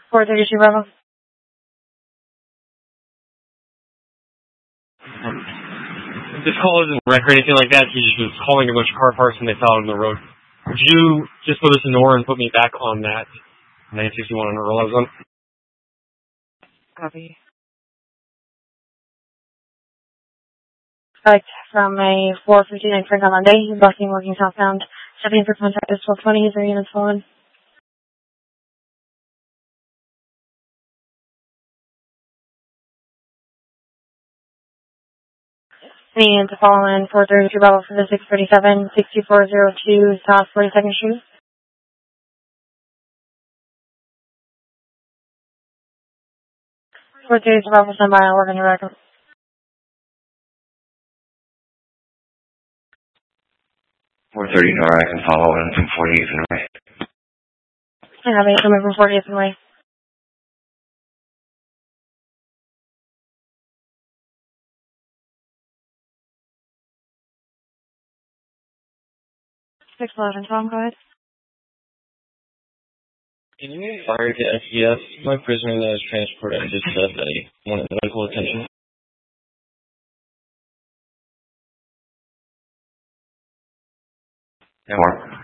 432 Bravo. This call isn't wreck or anything like that. He just was calling a bunch of car parts and they fell on the road. Would you just put this in order and put me back on that 961 on Earl I was on? Copy. Right, from a 459 Frank on Monday, busting working southbound, stepping for contact is 1220, is there units fallen? And to follow in 432 Bravo for the 637, 6402 South 42nd Street. 432 Bravo, stand by, I'll work on your record. I can follow in from 48th and Way. I have 8 coming from 40th and Way. Tom, go ahead. Can you fire to SES? My prisoner that was transported just said that he wanted medical attention. Yeah,